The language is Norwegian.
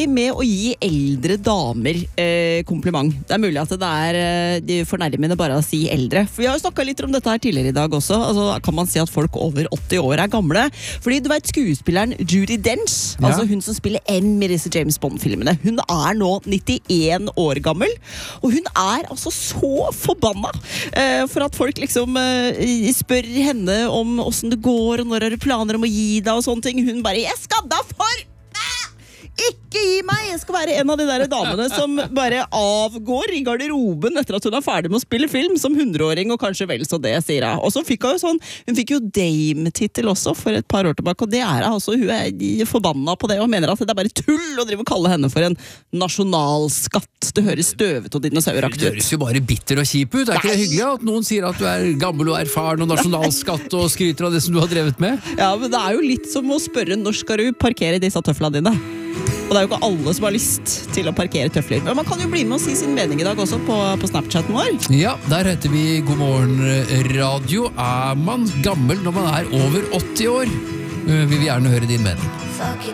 forsiktig med å gi eldre damer kompliment. Det mulig at det fornærmende bare å si eldre. For vi har jo snakket litt om dette her tidligere i dag også. Altså, kan man si at folk over 80 år gamle. Fordi du vet skuespilleren Judi Dench, altså hun som spiller M i disse James Bond-filmene, hun nå 91 år gammel. Og hun altså så forbanna for at folk liksom spør henne om hvordan det går, og når har du planer om å gi deg og sånne ting. Hun bare, jeg skal da for ikke gi meg! Jeg skal være en av de der damene som bare avgår i garderoben etter at hun ferdig med å spille film som 100-åring, og kanskje vel så det, sier hun. Og så fikk hun fikk jo Dame-titel også for et par år tilbake, og det altså, hun forbanna på det, og mener at det bare tull å drive og kalle henne for en nasjonalskatt. Det høres støvet og dinosauraktig ut. Det høres jo bare bitter og kjip ut. Ikke det hyggelig at noen sier at du gammel og erfaren og nasjonalskatt og skryter av det som du har drevet med? Ja, men det jo litt som å spørre når skal du parkere disse tøflene dine? Og det jo ikke alle som har lyst til å parkere tøfler. Men man kan jo bli med og si sin mening i dag også på Snapchaten vår. Ja, der heter vi God morgen radio. Man gammel når man over 80 år? Vi vil gjerne høre din mening.